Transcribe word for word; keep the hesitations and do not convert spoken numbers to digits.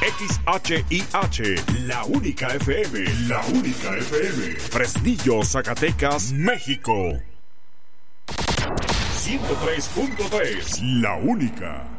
X H I H, la única F M, la única F M. Fresnillo, Zacatecas, México. ciento tres punto tres, la única.